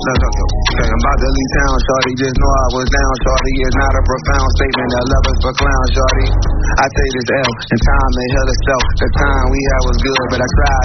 I'm about to leave town, shorty. Just know I was down, shorty. It's not a profound statement that love is for clowns, shorty. I take this L, and time may heal itself. The time we had was good, but I tried.